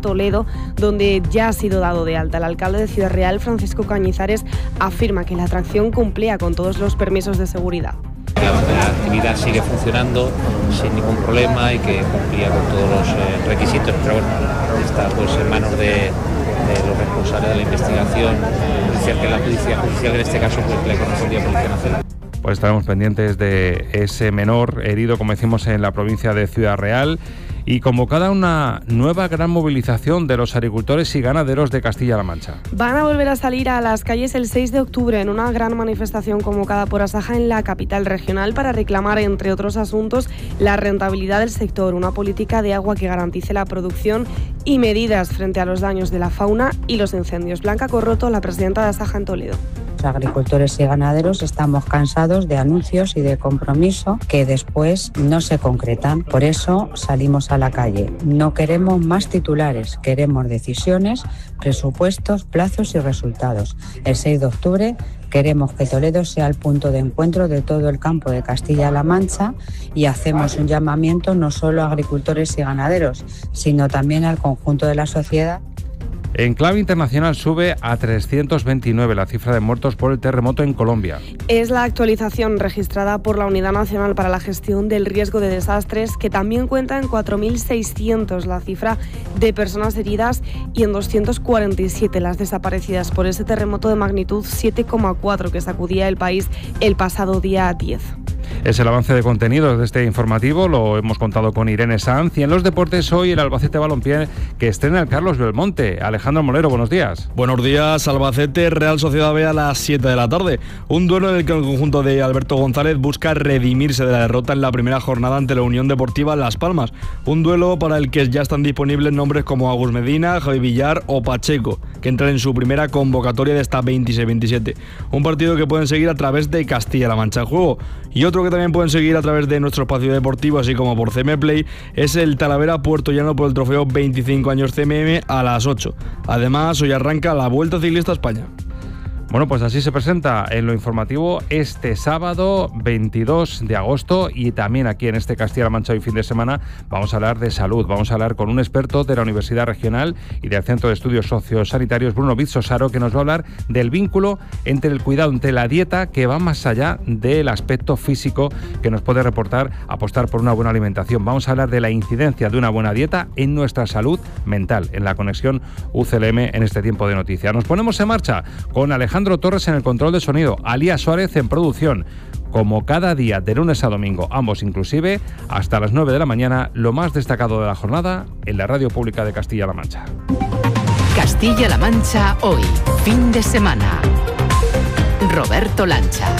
Toledo, donde ya ha sido dado de alta. El alcalde de Ciudad Real, Francisco Cañizares, afirma que la atracción cumplía con todos los permisos de seguridad. La actividad sigue funcionando sin ningún problema y que cumplía con todos los requisitos, pero bueno, está pues en manos de los responsables de la investigación judicial, que es la policía judicial, en este caso pues le correspondía a Policía Nacional. Pues estaremos pendientes de ese menor herido, como decimos, en la provincia de Ciudad Real, y convocada una nueva gran movilización de los agricultores y ganaderos de Castilla-La Mancha. Van a volver a salir a las calles el 6 de octubre en una gran manifestación convocada por Asaja en la capital regional para reclamar, entre otros asuntos, la rentabilidad del sector, una política de agua que garantice la producción y medidas frente a los daños de la fauna y los incendios. Blanca Corroto, la presidenta de Asaja en Toledo. Los agricultores y ganaderos estamos cansados de anuncios y de compromiso que después no se concretan. Por eso salimos a la calle. No queremos más titulares, queremos decisiones, presupuestos, plazos y resultados. El 6 de octubre queremos que Toledo sea el punto de encuentro de todo el campo de Castilla-La Mancha y hacemos un llamamiento no solo a agricultores y ganaderos, sino también al conjunto de la sociedad. En clave internacional sube a 329 la cifra de muertos por el terremoto en Colombia. Es la actualización registrada por la Unidad Nacional para la Gestión del Riesgo de Desastres, que también cuenta en 4.600 la cifra de personas heridas y en 247 las desaparecidas por ese terremoto de magnitud 7,4 que sacudía el país el pasado día 10. Es el avance de contenidos de este informativo, lo hemos contado con Irene Sanz, y en los deportes hoy el Albacete Balompié, que estrena el Carlos Belmonte. Alejandro Molero, buenos días. Buenos días, Albacete, Real Sociedad B a las 7 de la tarde. Un duelo en el que el conjunto de Alberto González busca redimirse de la derrota en la primera jornada ante la Unión Deportiva Las Palmas. Un duelo para el que ya están disponibles nombres como Agus Medina, Javi Villar o Pacheco, que entran en su primera convocatoria de esta 26-27. Un partido que pueden seguir a través de Castilla-La Mancha en Juego. Y otro que también pueden seguir a través de nuestro espacio deportivo, así como por CM Play, es el Talavera Puerto Llano por el trofeo 25 años CMM a las 8. Además, hoy arranca la Vuelta Ciclista a España. Bueno, pues así se presenta en lo informativo este sábado 22 de agosto, y también aquí en este Castilla-La Mancha hoy fin de semana vamos a hablar de salud. Vamos a hablar con un experto de la Universidad Regional y del Centro de Estudios Sociosanitarios, Bruno Bizzosaro, que nos va a hablar del vínculo entre el cuidado, entre la dieta, que va más allá del aspecto físico que nos puede reportar apostar por una buena alimentación. Vamos a hablar de la incidencia de una buena dieta en nuestra salud mental, en la conexión UCLM en este tiempo de noticias. Nos ponemos en marcha con Alejandro Torres en el control de sonido, Alía Suárez en producción. Como cada día, de lunes a domingo, ambos inclusive, hasta las 9 de la mañana, lo más destacado de la jornada en la Radio Pública de Castilla-La Mancha. Castilla-La Mancha hoy, fin de semana. Roberto Lancha.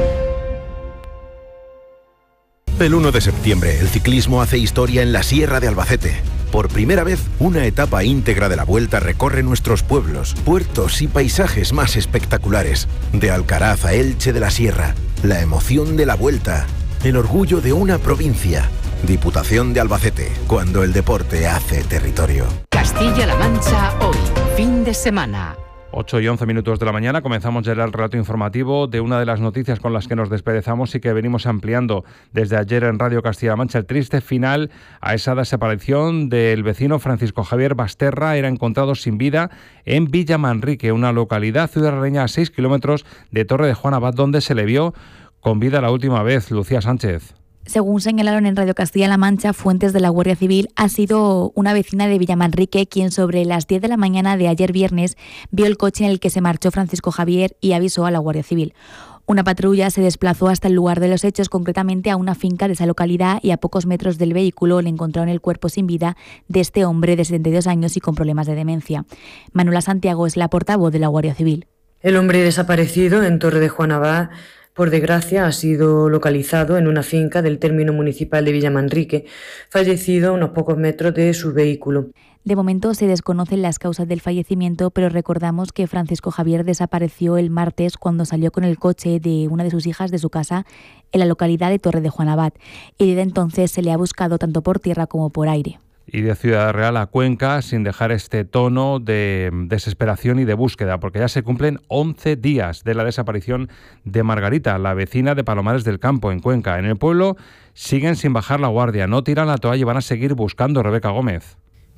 El 1 de septiembre, el ciclismo hace historia en la Sierra de Albacete. Por primera vez, una etapa íntegra de la Vuelta recorre nuestros pueblos, puertos y paisajes más espectaculares. De Alcaraz a Elche de la Sierra, la emoción de la Vuelta, el orgullo de una provincia. Diputación de Albacete, cuando el deporte hace territorio. Castilla-La Mancha hoy, fin de semana. 8 y 11 minutos de la mañana, comenzamos ya el relato informativo de una de las noticias con las que nos desperezamos y que venimos ampliando desde ayer en Radio Castilla-La Mancha. El triste final a esa desaparición del vecino Francisco Javier Basterra. Era encontrado sin vida en Villamanrique, una localidad ciudadana a 6 kilómetros de Torre de Juan Abad, donde se le vio con vida la última vez. Lucía Sánchez. Según señalaron en Radio Castilla-La Mancha, fuentes de la Guardia Civil, ha sido una vecina de Villamanrique quien sobre las 10 de la mañana de ayer viernes vio el coche en el que se marchó Francisco Javier y avisó a la Guardia Civil. Una patrulla se desplazó hasta el lugar de los hechos, concretamente a una finca de esa localidad, y a pocos metros del vehículo le encontraron el cuerpo sin vida de este hombre de 72 años y con problemas de demencia. Manuela Santiago es la portavoz de la Guardia Civil. El hombre desaparecido en Torre de Juan Abad, por desgracia, ha sido localizado en una finca del término municipal de Villamanrique, fallecido a unos pocos metros de su vehículo. De momento se desconocen las causas del fallecimiento, pero recordamos que Francisco Javier desapareció el martes cuando salió con el coche de una de sus hijas de su casa en la localidad de Torre de Juan Abad, y desde entonces se le ha buscado tanto por tierra como por aire. Y de Ciudad Real a Cuenca, sin dejar este tono de desesperación y de búsqueda, porque ya se cumplen 11 días de la desaparición de Margarita, la vecina de Palomares del Campo, en Cuenca. En el pueblo siguen sin bajar la guardia, no tiran la toalla y van a seguir buscando. Rebeca Gómez.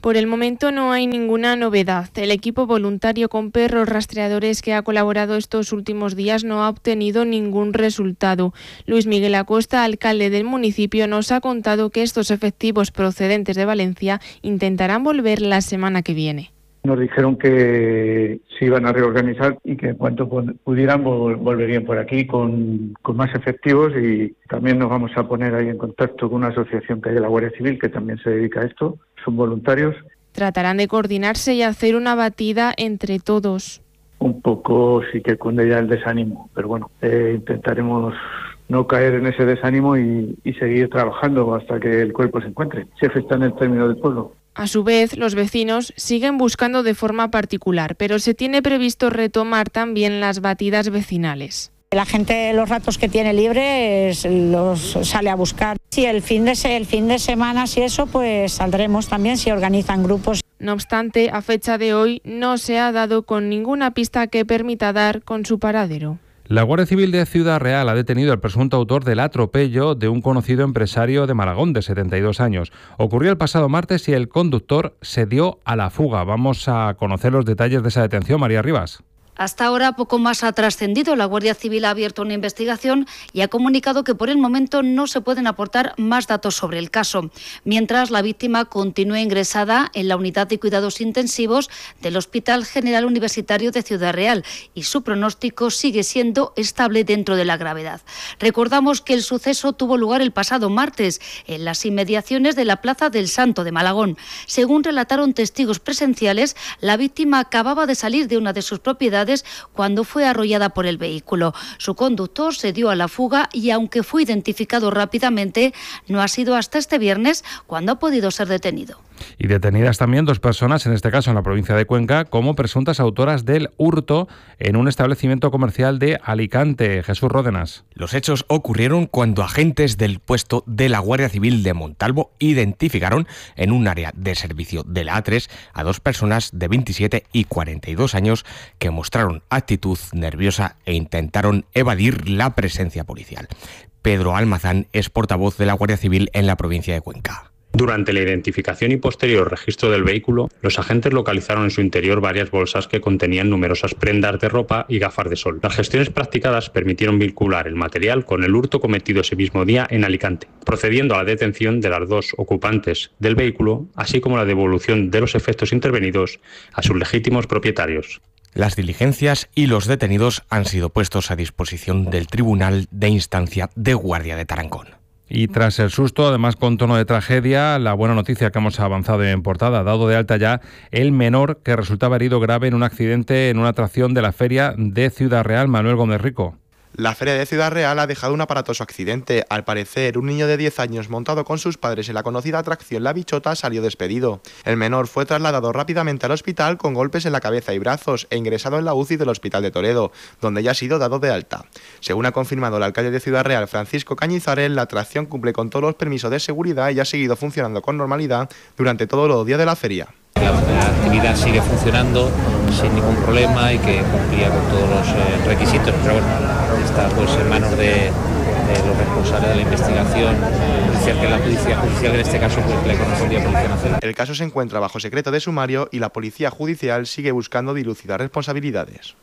Por el momento no hay ninguna novedad. El equipo voluntario con perros rastreadores que ha colaborado estos últimos días no ha obtenido ningún resultado. Luis Miguel Acosta, alcalde del municipio, nos ha contado que estos efectivos procedentes de Valencia intentarán volver la semana que viene. Nos dijeron que se iban a reorganizar y que en cuanto pudieran volverían por aquí con más efectivos, y también nos vamos a poner ahí en contacto con una asociación que hay de la Guardia Civil que también se dedica a esto, son voluntarios. Tratarán de coordinarse y hacer una batida entre todos. Un poco sí que cunde ya el desánimo, pero bueno, intentaremos no caer en ese desánimo y seguir trabajando hasta que el cuerpo se encuentre. Jefe está en el término del pueblo. A su vez, los vecinos siguen buscando de forma particular, pero se tiene previsto retomar también las batidas vecinales. La gente, los ratos que tiene libres, los sale a buscar. Si el fin de semana, si eso, pues saldremos también, si organizan grupos. No obstante, a fecha de hoy no se ha dado con ninguna pista que permita dar con su paradero. La Guardia Civil de Ciudad Real ha detenido al presunto autor del atropello de un conocido empresario de Malagón de 72 años. Ocurrió el pasado martes y el conductor se dio a la fuga. Vamos a conocer los detalles de esa detención, María Rivas. Hasta ahora poco más ha trascendido. La Guardia Civil ha abierto una investigación y ha comunicado que por el momento no se pueden aportar más datos sobre el caso. Mientras, la víctima continúa ingresada en la unidad de cuidados intensivos del Hospital General Universitario de Ciudad Real y su pronóstico sigue siendo estable dentro de la gravedad. Recordamos que el suceso tuvo lugar el pasado martes en las inmediaciones de la Plaza del Santo de Malagón. Según relataron testigos presenciales, la víctima acababa de salir de una de sus propiedades cuando fue arrollada por el vehículo. Su conductor se dio a la fuga y, aunque fue identificado rápidamente, no ha sido hasta este viernes cuando ha podido ser detenido. Y detenidas también 2 personas, en este caso en la provincia de Cuenca, como presuntas autoras del hurto en un establecimiento comercial de Alicante. Jesús Ródenas. Los hechos ocurrieron cuando agentes del puesto de la Guardia Civil de Montalvo identificaron en un área de servicio de la A3 a 2 personas de 27 y 42 años que mostraron actitud nerviosa e intentaron evadir la presencia policial. Pedro Almazán es portavoz de la Guardia Civil en la provincia de Cuenca. Durante la identificación y posterior registro del vehículo, los agentes localizaron en su interior varias bolsas que contenían numerosas prendas de ropa y gafas de sol. Las gestiones practicadas permitieron vincular el material con el hurto cometido ese mismo día en Alicante, procediendo a la detención de las 2 ocupantes del vehículo, así como la devolución de los efectos intervenidos a sus legítimos propietarios. Las diligencias y los detenidos han sido puestos a disposición del Tribunal de Instancia de Guardia de Tarancón. Y tras el susto, además con tono de tragedia, la buena noticia que hemos avanzado en portada, dado de alta ya el menor que resultaba herido grave en un accidente en una atracción de la feria de Ciudad Real. Manuel Gómez Rico. La feria de Ciudad Real ha dejado un aparatoso accidente. Al parecer, un niño de 10 años montado con sus padres en la conocida atracción La Bichota salió despedido. El menor fue trasladado rápidamente al hospital con golpes en la cabeza y brazos e ingresado en la UCI del Hospital de Toledo, donde ya ha sido dado de alta. Según ha confirmado el alcalde de Ciudad Real, Francisco Cañizares, la atracción cumple con todos los permisos de seguridad y ha seguido funcionando con normalidad durante todos los días de la feria. La actividad sigue funcionando sin ningún problema y que cumplía con todos los requisitos, pero bueno, está pues en manos de los responsables de la investigación judicial, que es la policía judicial, que en este caso pues le correspondía a Policía Nacional. El caso se encuentra bajo secreto de sumario y la policía judicial sigue buscando dilucidar responsabilidades.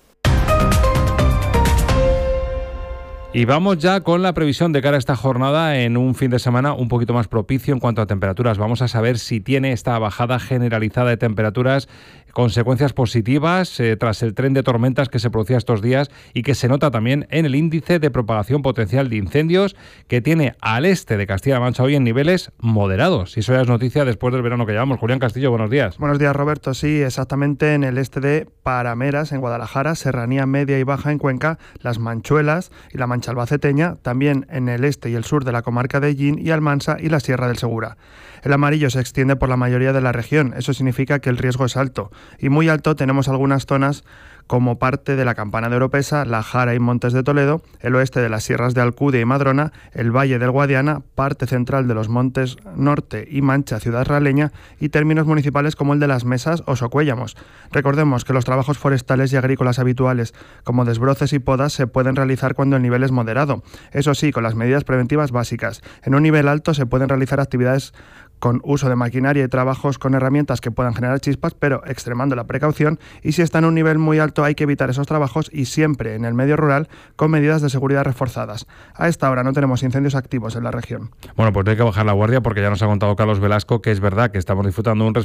Y vamos ya con la previsión de cara a esta jornada en un fin de semana un poquito más propicio en cuanto a temperaturas. Vamos a saber si tiene esta bajada generalizada de temperaturas consecuencias positivas tras el tren de tormentas que se producía estos días y que se nota también en el índice de propagación potencial de incendios que tiene al este de Castilla-La Mancha hoy en niveles moderados. Y eso ya es noticia después del verano que llevamos. Julián Castillo, buenos días. Buenos días, Roberto. Sí, exactamente en el este de Parameras, en Guadalajara, Serranía Media y Baja en Cuenca, Las Manchuelas y la Mancha Albaceteña, también en el este y el sur de la comarca de Llín y Almansa y la Sierra del Segura. El amarillo se extiende por la mayoría de la región, eso significa que el riesgo es alto. Y muy alto tenemos algunas zonas como parte de la Campana de Oropesa, La Jara y Montes de Toledo, el oeste de las sierras de Alcudia y Madrona, el Valle del Guadiana, parte central de los Montes Norte y Mancha, Ciudad Realeña, y términos municipales como el de Las Mesas o Socuéllamos. Recordemos que los trabajos forestales y agrícolas habituales, como desbroces y podas, se pueden realizar cuando el nivel es moderado. Eso sí, con las medidas preventivas básicas. En un nivel alto se pueden realizar actividades con uso de maquinaria y trabajos con herramientas que puedan generar chispas, pero extremando la precaución, y si está en un nivel muy alto hay que evitar esos trabajos y siempre en el medio rural con medidas de seguridad reforzadas. A esta hora no tenemos incendios activos en la región. Bueno, pues hay que bajar la guardia porque ya nos ha contado Carlos Velasco que es verdad que estamos disfrutando un